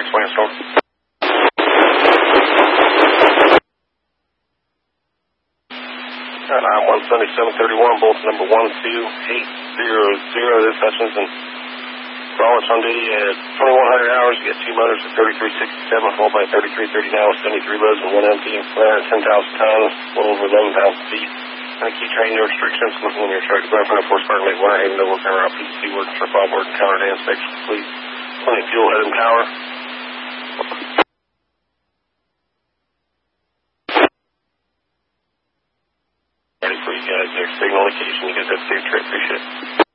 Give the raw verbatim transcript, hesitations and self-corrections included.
Windstorm. I'm one seventy-seven thirty-one, Bolton number one two eight zero zero. This Hutchins and Rollins on duty at twenty-one hundred hours. You get two motors at thirty-three sixty-seven, followed by thirty-three thirty now with seventy-three loads and one empty, uh, ten thousand tons, a little over eleven thousand feet. And key train no restrictions, looking in your truck to grab for force fire, make one haven, no work power out, P C working for five work, counter to inspection complete. Plenty of fuel, head and power. Ready for you guys there. Signal location, you guys have a safe trip, appreciate it.